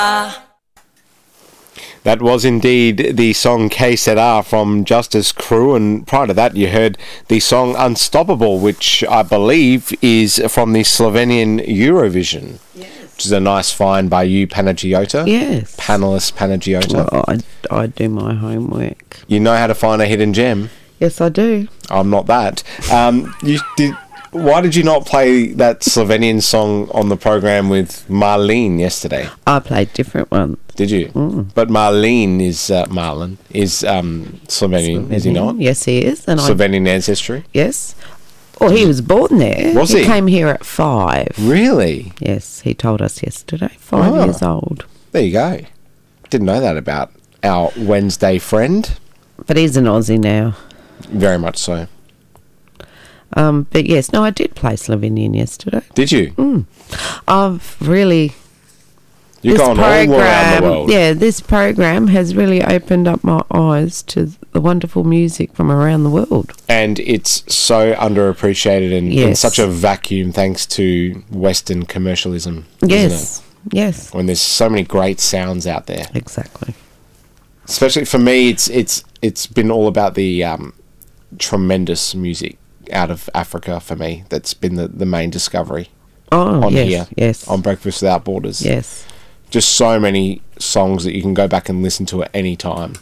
That was indeed the song Que Sera from Justice Crew, and prior to that you heard the song Unstoppable, which I believe is from the Slovenian Eurovision. Yes. Which is a nice find by you, Panagiota. Yes. Panelist Panagiota. Well, I do my homework. You know how to find a hidden gem. Yes, I do. I'm not that. Why did you not play that Slovenian song on the program with Marlene yesterday? I played different ones. Did you? Mm. But Marlene is Slovenian, is he not? Yes, he is. And Slovenian ancestry? Yes. Well, he was born there. Was he? He came here at 5. Really? Yes, he told us yesterday. 5 years old. There you go. Didn't know that about our Wednesday friend. But he's an Aussie now. Very much so. But yes, no, I did play Slovenian yesterday. Did you? Mm. I've really... You're going all around the world. Yeah, this program has really opened up my eyes to the wonderful music from around the world. And it's so underappreciated and in such a vacuum thanks to Western commercialism. Yes, yes. When there's so many great sounds out there. Exactly. Especially for me, it's been all about the tremendous music out of Africa for me. That's been the main discovery on here. Yes. On Breakfast Without Borders. Yes. Just so many songs that you can go back and listen to at any time,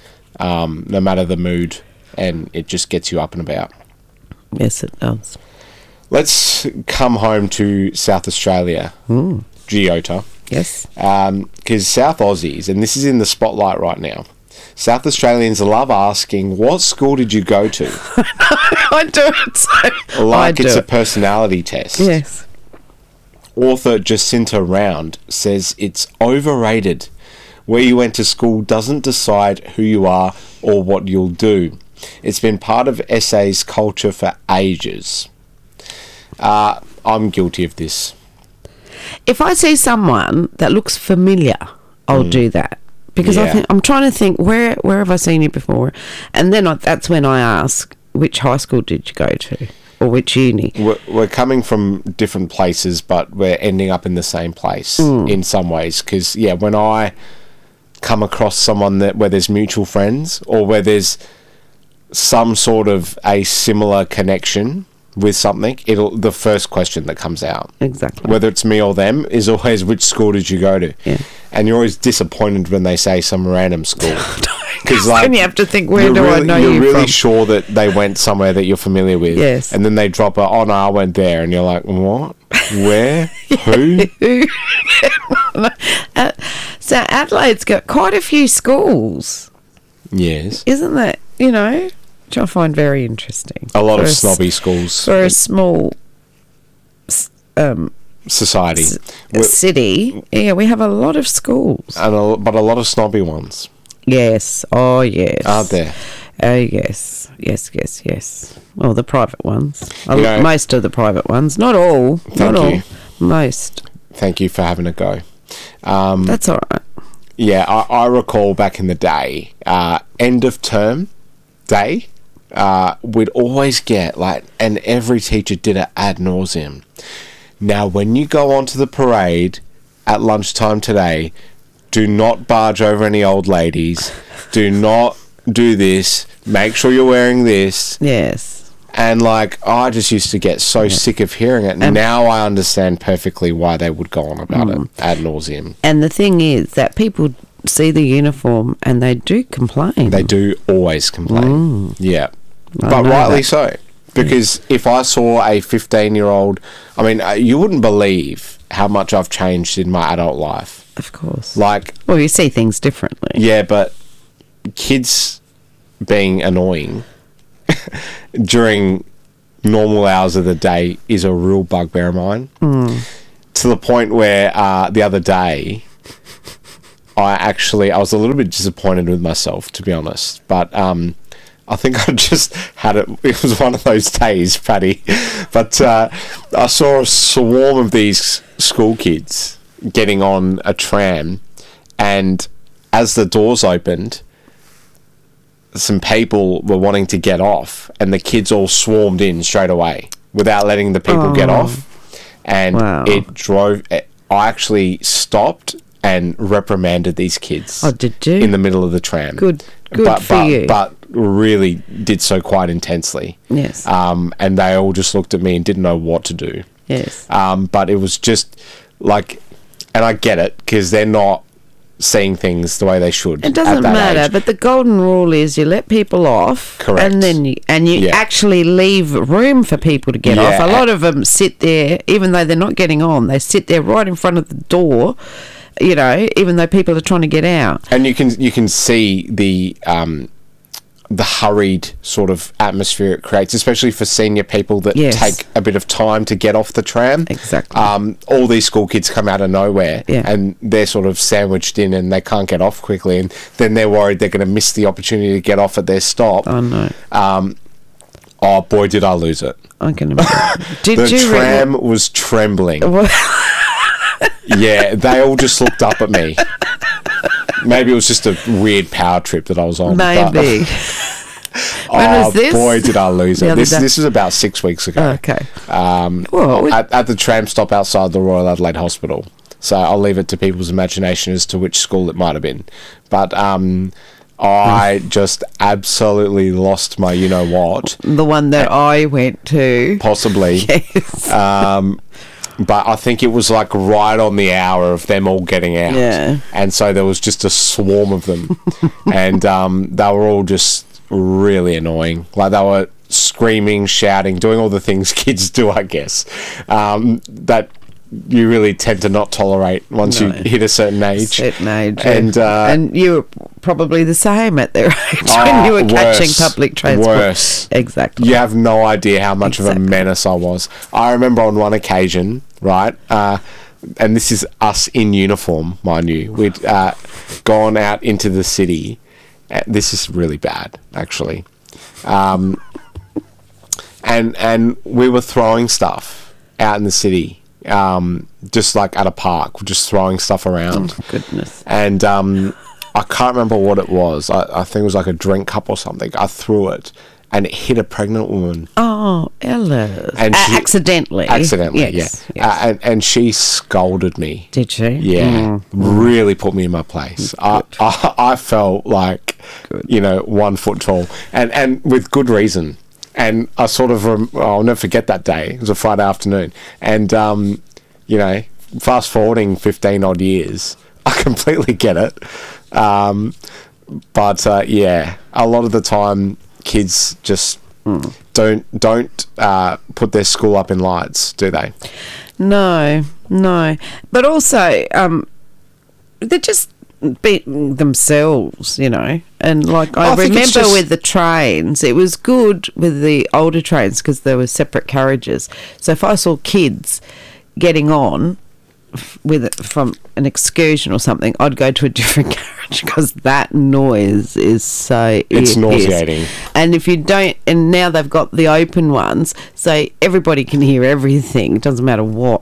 no matter the mood, and it just gets you up and about. Yes, it does. Let's come home to South Australia, Giota. Yes. Because South Aussies, and this is in the spotlight right now, South Australians love asking, what school did you go to? I do it. So like it's a personality test. Yes. Author Jacinta Round says it's overrated. Where you went to school doesn't decide who you are or what you'll do. It's been part of SA's culture for ages. I'm guilty of this. If I see someone that looks familiar, I'll do that. Because I'm trying to think, where have I seen you before? And then that's when I ask, which high school did you go to? Or which uni? We're coming from different places, but we're ending up in the same place in some ways. Because, when I come across someone where there's mutual friends or where there's some sort of a similar connection with something, the first question that comes out, exactly, whether it's me or them, is always, which school did you go to? Yeah. And you're always disappointed when they say some random school, because then you have to think, where do I know you from? You're really sure that they went somewhere that you're familiar with. Yes. And then they drop a, oh no, I went there, and you're like, what? Where? Who? So Adelaide's got quite a few schools. Yes. Isn't that, which I find very interesting. A lot of snobby schools. For a small society. City. Yeah, we have a lot of schools. But a lot of snobby ones. Yes. Oh, yes. Aren't there? Oh, yes. Yes. Well, the private ones. Most of the private ones. Not all. Thank you. Most. Thank you for having a go. That's all right. Yeah, I recall back in the day, end of term day, we'd always get, and every teacher did it ad nauseum. Now, when you go onto the parade at lunchtime today, do not barge over any old ladies. Do not do this. Make sure you're wearing this. Yes. And, I just used to get so sick of hearing it. Now I understand perfectly why they would go on about it ad nauseum. And the thing is that people see the uniform and they do complain. They do always complain. Yeah. But rightly so. Because if I saw a 15-year-old... I mean, you wouldn't believe how much I've changed in my adult life. Of course. Well, you see things differently. Yeah, but kids being annoying during normal hours of the day is a real bugbear of mine. To the point where the other day... I was a little bit disappointed with myself, to be honest. But I think I just had it. It was one of those days, Paddy. But I saw a swarm of these school kids getting on a tram, and as the doors opened, some people were wanting to get off, and the kids all swarmed in straight away without letting the people get off. And it drove... I actually stopped and reprimanded these kids. Oh, did you? In the middle of the tram. Good for you. But really did so quite intensely. Yes. And they all just looked at me and didn't know what to do. Yes. But it was just like, and I get it, because they're not seeing things the way they should. It doesn't matter, age. but the golden rule is you let people off, Correct. and then you actually leave room for people to get off. A lot of them sit there, even though they're not getting on. They sit there right in front of the door, you know, even though people are trying to get out. And you can see the hurried sort of atmosphere it creates, especially for senior people that take a bit of time to get off the tram. Exactly. All these school kids come out of nowhere, and they're sort of sandwiched in, and they can't get off quickly, and then they're worried they're going to miss the opportunity to get off at their stop. Oh no. Oh boy, did I lose it! I can imagine. The tram was trembling. Yeah, they all just looked up at me. Maybe it was just a weird power trip that I was on. Maybe. When was this? Boy, did I lose it. This day? was about 6 weeks ago. Oh, okay. At the tram stop outside the Royal Adelaide Hospital. So I'll leave it to people's imagination as to which school it might have been. But I just absolutely lost my you-know-what. The one that I went to. Possibly. Yes. But I think it was like right on the hour of them all getting out. Yeah. And so there was just a swarm of them. And they were all just really annoying. Like they were screaming, shouting, doing all the things kids do, I guess, that you really tend to not tolerate once you hit a certain age. And you were probably the same at their age when you were catching public transport. Worse. Exactly. You have no idea how much of a menace I was. I remember on one occasion, right, and this is us in uniform, mind you, we'd gone out into the city. This is really bad, actually. And we were throwing stuff out in the city. Just like at a park, just throwing stuff around. Oh, goodness. And I can't remember what it was. I think it was like a drink cup or something. I threw it, and it hit a pregnant woman. Oh, Ella. And accidentally. Accidentally, yes. And she scolded me. Did she? Yeah. Really put me in my place. I felt like, 1 foot tall. And with good reason. And I sort of, I'll never forget that day. It was a Friday afternoon. And, fast forwarding 15 odd years, I completely get it. But a lot of the time, kids just don't put their school up in lights, do they? No. But also, they're just being themselves, and like I remember with the trains, it was good with the older trains because there were separate carriages. So if I saw kids getting on from an excursion or something, I'd go to a different carriage because that noise is so it's nauseating. And if you don't, and now they've got the open ones, so everybody can hear everything. It doesn't matter what.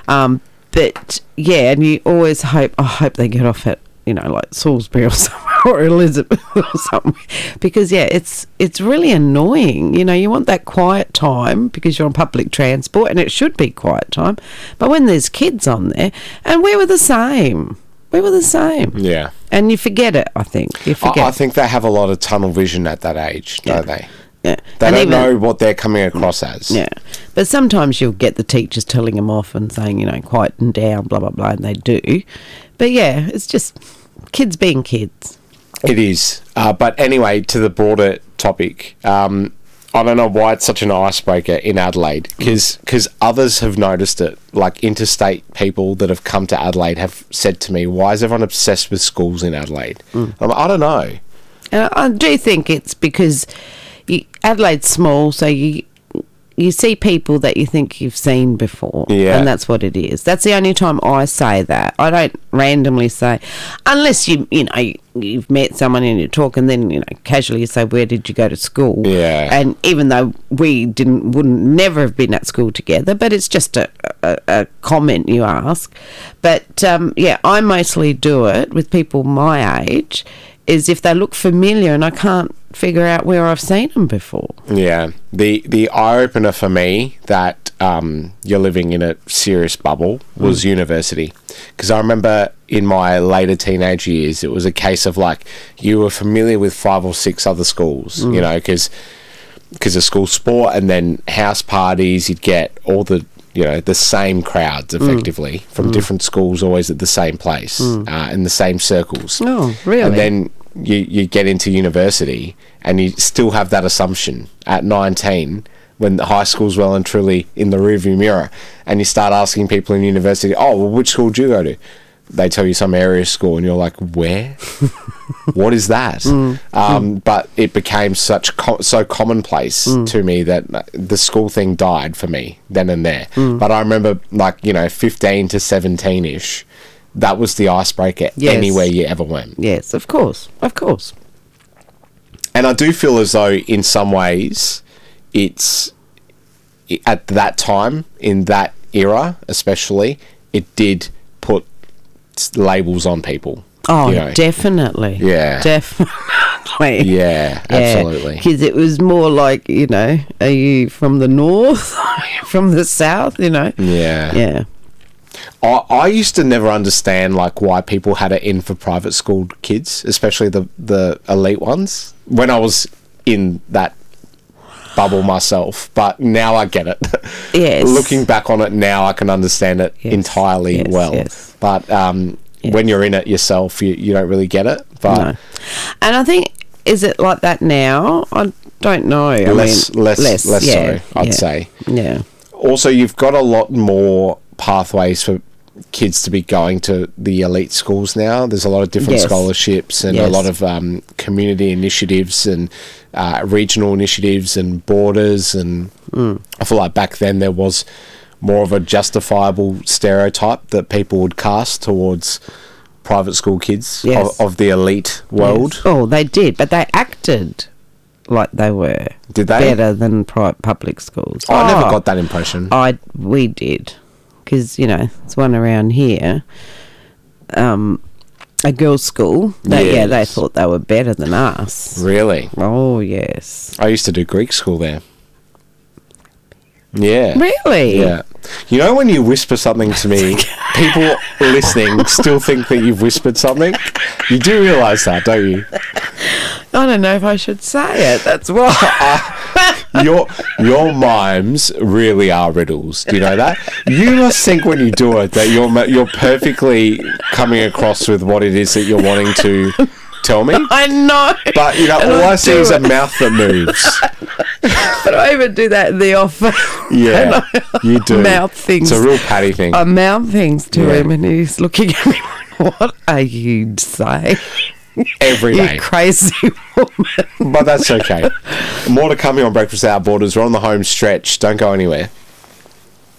But yeah, and you always hope they get off at like Salisbury or somewhere, or Elizabeth or something, because it's really annoying. You want that quiet time because you're on public transport, and it should be quiet time. But when there's kids on there, and we were the same. Yeah. And you forget it. I think I think they have a lot of tunnel vision at that age, don't they? Yeah. They don't know what they're coming across as. Yeah. But sometimes you'll get the teachers telling them off and saying, quieten down, blah, blah, blah, and they do. But yeah, it's just kids being kids. It is. But anyway, to the broader topic, I don't know why it's such an icebreaker in Adelaide, because others have noticed it. Like interstate people that have come to Adelaide have said to me, why is everyone obsessed with schools in Adelaide? I'm like, I don't know. And I do think it's because Adelaide's small, so you see people that you think you've seen before. Yeah. And that's what it is. That's the only time I say that. I don't randomly say, unless you've met someone and you talk, and then casually you say, where did you go to school? Yeah. And even though we wouldn't never have been at school together, but it's just a comment you ask. But I mostly do it with people my age, is if they look familiar and I can't figure out where I've seen them before. Yeah. The eye-opener for me that you're living in a serious bubble was university. Because I remember in my later teenage years, it was a case of like you were familiar with 5 or 6 other schools, you know, because of school sport and then house parties, you'd get all the, you know, the same crowds effectively from different schools, always at the same place, in the same circles. Oh, really? And then you get into university and you still have that assumption at 19 when the high school's well and truly in the rearview mirror, and you start asking people in university, oh, well, which school do you go to? They tell you some area school and you're like, where? What is that? But it became so commonplace to me that the school thing died for me then and there. But I remember, like, you know, 15 to 17-ish, that was the icebreaker anywhere you ever went. Yes, of course. Of course. And I do feel as though in some ways it's, at that time, in that era especially, it did put labels on people. Oh, you know? Definitely. Yeah. Definitely. Yeah, absolutely. Because it was more like, you know, are you from the north? From the south, you know? Yeah. Yeah. I used to never understand like why people had it in for private school kids, especially the elite ones, when I was in that bubble myself. But now I get it. Yes. Looking back on it now, I can understand it entirely well. Yes. But when you're in it yourself, you don't really get it. But No. And I think, is it like that now? I don't know. less yeah, so, I'd say. Yeah. Also, you've got a lot more pathways for kids to be going to the elite schools now. There's a lot of different scholarships and a lot of community initiatives and regional initiatives and borders, and I feel like back then there was more of a justifiable stereotype that people would cast towards private school kids of the elite world. Yes. Oh, they did, but they acted like they were. Did they? Better than public schools. I never got that impression. We did. Because, you know, there's one around here, a girls' school. They thought they were better than us. Really? Oh, yes. I used to do Greek school there. Yeah. Really? Yeah. You know when you whisper something to me, people listening still think that you've whispered something? You do realise that, don't you? I don't know if I should say it. That's why. Your mimes really are riddles. Do you know that? You must think when you do it that you're perfectly coming across with what it is that you're wanting to tell me. I know. But, you know, all I see is a mouth that moves. But I even do that in the office. Yeah, you do. Mouth things. It's a real Patty thing. I mouth things to him and he's looking at me like, what are you saying? Every day. You crazy woman. But that's okay. More to come here on Breakfast Without Borders. We're on the home stretch. Don't go anywhere.